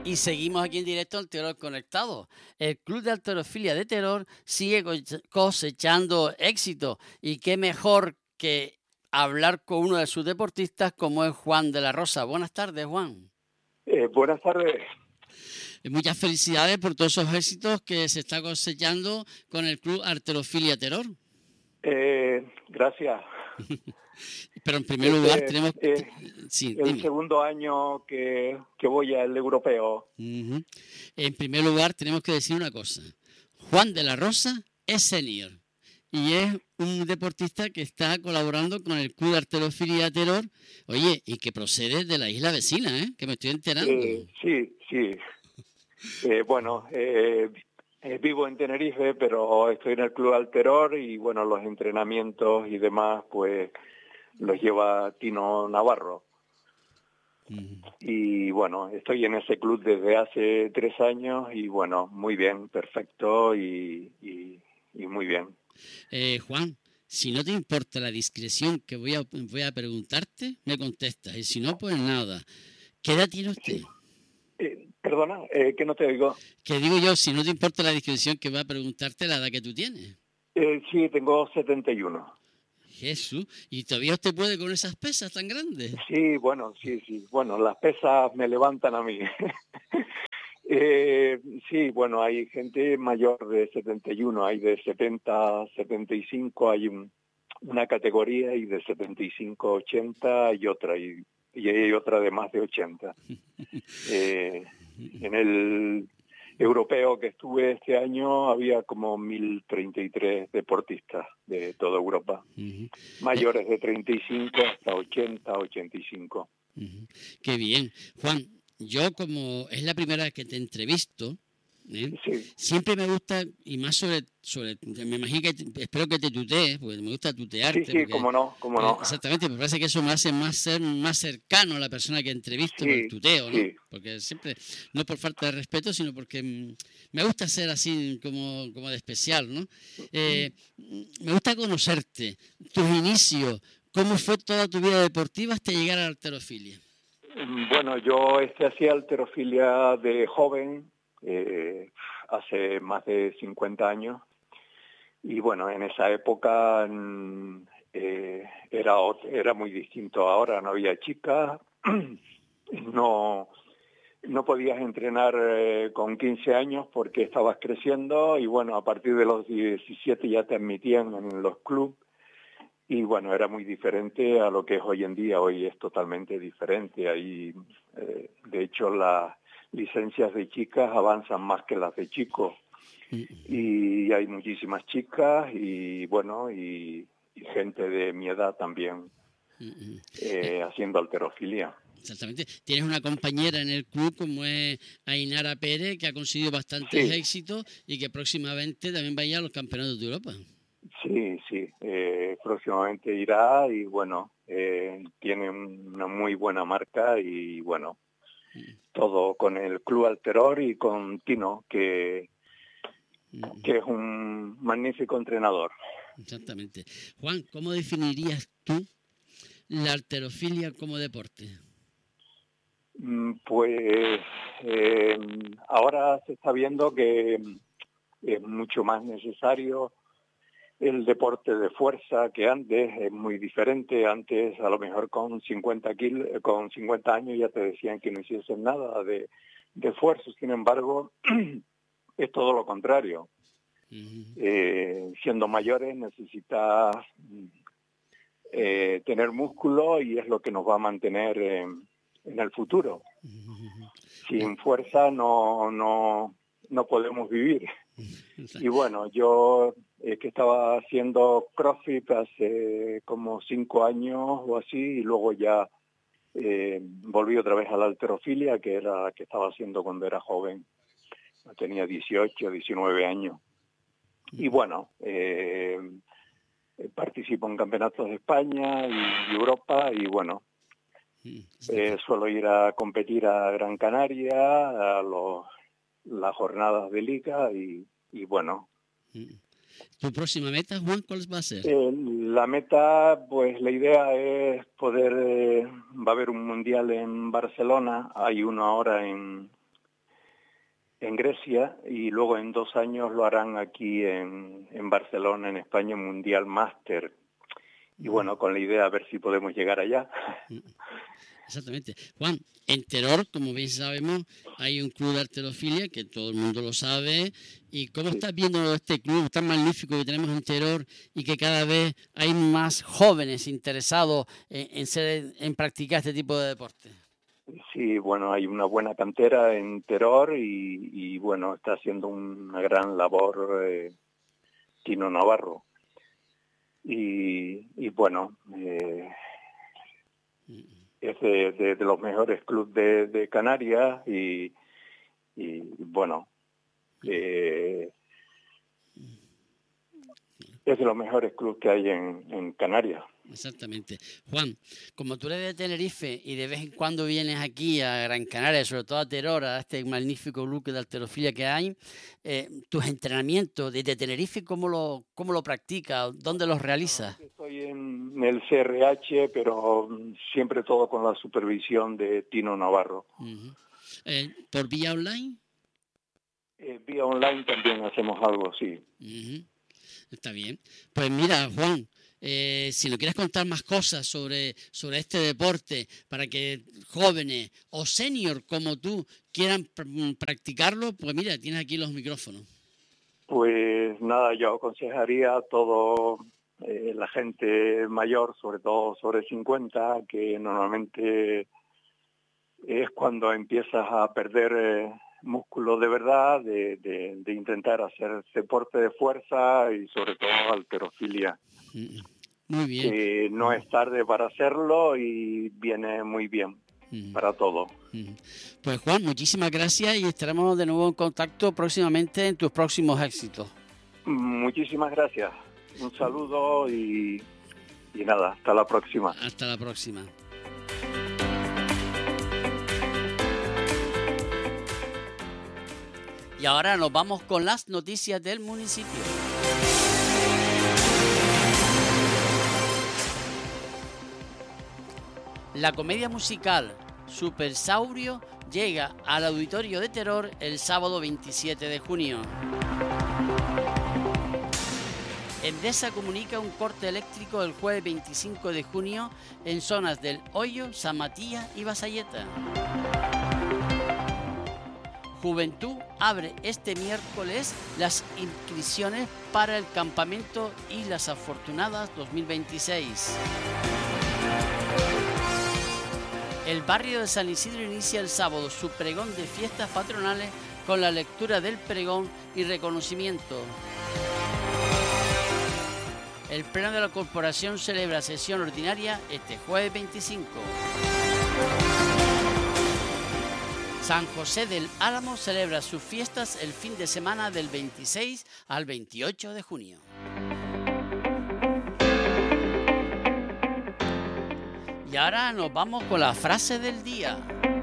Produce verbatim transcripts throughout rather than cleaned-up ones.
Y seguimos aquí en directo en Terror Conectado. El Club de Halterofilia de Terror sigue cosechando éxito. Y qué mejor que hablar con uno de sus deportistas como es Juan de la Rosa. Buenas tardes, Juan. Eh, buenas tardes. Muchas felicidades por todos esos éxitos que se está cosechando con el Club Halterofilia Terror. Eh, gracias. Pero en primer este, lugar tenemos... Es sí, el dime. segundo año que, que voy al europeo. Uh-huh. En primer lugar tenemos que decir una cosa. Juan de la Rosa es senior y es un deportista que está colaborando con el Club de Halterofilia Terror, oye, y que procede de la isla vecina, ¿eh? Que me estoy enterando. Eh, sí, sí. Eh, bueno, eh, eh, vivo en Tenerife, pero estoy en el Club Alteror y bueno, los entrenamientos y demás, pues los lleva Tino Navarro. Uh-huh. Y bueno, estoy en ese club desde hace tres años y bueno, muy bien, perfecto y, y, y muy bien. Eh, Juan, si no te importa la discreción que voy a, voy a preguntarte, me contestas. Y si no, pues nada. ¿Qué edad tiene usted? Sí. Eh, perdona, eh, que no te oigo. Que digo yo, si no te importa la discreción que voy a preguntarte, la edad que tú tienes. Eh, sí, tengo setenta y uno. Jesús, ¿y todavía usted puede con esas pesas tan grandes? Sí, bueno, sí, sí. Bueno, las pesas me levantan a mí. eh, sí, bueno, hay gente mayor de setenta y uno, hay de setenta, setenta y cinco, hay un, una categoría y de setenta y cinco, ochenta y otra, y, y hay otra de más de ochenta. Eh, en el europeo que estuve este año había como mil treinta y tres deportistas de toda Europa, uh-huh. mayores de treinta y cinco hasta ochenta, ochenta y cinco. Uh-huh. Qué bien. Juan, yo como es la primera vez que te entrevisto, ¿eh? Sí. Siempre me gusta, y más sobre, sobre me imagino que, te, espero que te tutees, porque me gusta tutearte. Sí, sí, porque, cómo no, cómo no. Eh, exactamente, me parece que eso me hace más ser más cercano a la persona que entrevisto, sí, por el tuteo, ¿no? Sí. Porque siempre, no por falta de respeto, sino porque mm, me gusta ser así como, como de especial, ¿no? Eh, me gusta conocerte, tus inicios, cómo fue toda tu vida deportiva hasta llegar a la halterofilia. Bueno, yo este, hacía halterofilia de joven, eh, hace más de cincuenta años, y bueno, en esa época eh, era, era muy distinto. Ahora no había chicas, no, no podías entrenar eh, con quince años porque estabas creciendo, y bueno, a partir de los diecisiete ya te admitían en los clubes. Y bueno, era muy diferente a lo que es hoy en día. Hoy es totalmente diferente. Ahí, eh, de hecho, las licencias de chicas avanzan más que las de chicos. Y hay muchísimas chicas y, bueno, y, y gente de mi edad también eh, haciendo halterofilia. Exactamente. Tienes una compañera en el club como es Ainara Pérez, que ha conseguido bastantes sí. éxitos y que próximamente también va a ir a los campeonatos de Europa. Sí, sí, eh, próximamente irá y bueno, eh, tiene una muy buena marca y bueno, mm. todo con el Club Alteror y con Tino, que, mm. que es un magnífico entrenador. Exactamente. Juan, ¿cómo definirías tú la halterofilia como deporte? Pues eh, ahora se está viendo que es mucho más necesario el deporte de fuerza que antes, es muy diferente. Antes a lo mejor con cincuenta kilos, con cincuenta años ya te decían que no hiciesen nada de, de esfuerzo. Sin embargo, es todo lo contrario. Uh-huh. Eh, siendo mayores necesitas eh, tener músculo y es lo que nos va a mantener eh, en el futuro. Uh-huh. Sin fuerza no, no, no podemos vivir. Y bueno, yo eh, que estaba haciendo CrossFit hace como cinco años o así, y luego ya eh, volví otra vez a la halterofilia, que era la que estaba haciendo cuando era joven. Tenía dieciocho, diecinueve años. Y bueno, eh, participo en campeonatos de España y Europa, y bueno, eh, suelo ir a competir a Gran Canaria, a los, las jornadas de liga y y bueno. ¿Tu próxima meta, Juan, cuál va a ser? Eh, la meta, pues la idea es poder, eh, va a haber un mundial en Barcelona, hay uno ahora en, en Grecia, y luego en dos años lo harán aquí en, en Barcelona, en España, Mundial Máster. Y bueno, con la idea a ver si podemos llegar allá. Exactamente. Juan, en Teror, como bien sabemos, hay un club de halterofilia que todo el mundo lo sabe. ¿Y cómo estás viendo este club tan magnífico que tenemos en Teror y que cada vez hay más jóvenes interesados en, en, ser, en practicar este tipo de deporte? Sí, bueno, hay una buena cantera en Teror y, y bueno, está haciendo una gran labor eh, Tino Navarro. Y, y bueno, eh, es de, de, de los mejores clubes de, de Canarias y, y bueno, eh, es de los mejores clubes que hay en, en Canarias. Exactamente. Juan, como tú eres de Tenerife y de vez en cuando vienes aquí a Gran Canaria, sobre todo a Teror, a este magnífico club de halterofilia que hay, eh, tus entrenamientos desde Tenerife, ¿cómo lo, cómo lo practicas? ¿Dónde los realizas? Estoy en el C R H, pero siempre todo con la supervisión de Tino Navarro. Uh-huh. eh, ¿Por vía online? Eh, vía online también hacemos algo, sí. Uh-huh. Está bien. Pues mira, Juan, Eh, si nos quieres contar más cosas sobre, sobre este deporte para que jóvenes o senior como tú quieran pr- practicarlo, pues mira, tienes aquí los micrófonos. Pues nada, yo aconsejaría a todo eh, la gente mayor, sobre todo sobre cincuenta, que normalmente es cuando empiezas a perder eh, músculo de verdad, de, de, de intentar hacer deporte de fuerza y sobre todo halterofilia. Muy bien. Que no es tarde para hacerlo y viene muy bien uh-huh. para todo. Uh-huh. Pues Juan, muchísimas gracias y estaremos de nuevo en contacto próximamente en tus próximos éxitos. Muchísimas gracias. Un saludo y, y nada, hasta la próxima. Hasta la próxima. Y ahora nos vamos con las noticias del municipio. La comedia musical Supersaurio llega al Auditorio de Teror el sábado veintisiete de junio. Endesa comunica un corte eléctrico el jueves veinticinco de junio en zonas del Hoyo, San Matías y Basalleta. Juventud abre este miércoles las inscripciones para el campamento Islas Afortunadas dos mil veintiséis. El barrio de San Isidro inicia el sábado su pregón de fiestas patronales con la lectura del pregón y reconocimiento. El Pleno de la Corporación celebra sesión ordinaria este jueves veinticinco. San José del Álamo celebra sus fiestas el fin de semana del veintiséis al veintiocho de junio. Y ahora nos vamos con la frase del día.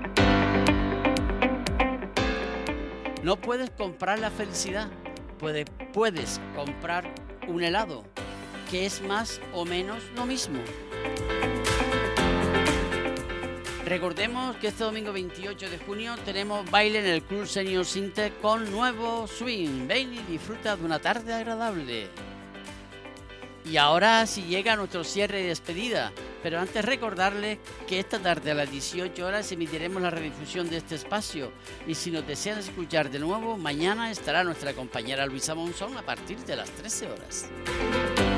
No puedes comprar la felicidad, puedes, puedes comprar un helado, que es más o menos lo mismo. Recordemos que este domingo veintiocho de junio tenemos baile en el Club Senior Sinte con nuevo swing. Ven y disfruta de una tarde agradable. Y ahora sí llega nuestro cierre y despedida, pero antes recordarles que esta tarde a las dieciocho horas emitiremos la redifusión de este espacio y si nos desean escuchar de nuevo, mañana estará nuestra compañera Luisa Monzón a partir de las trece horas.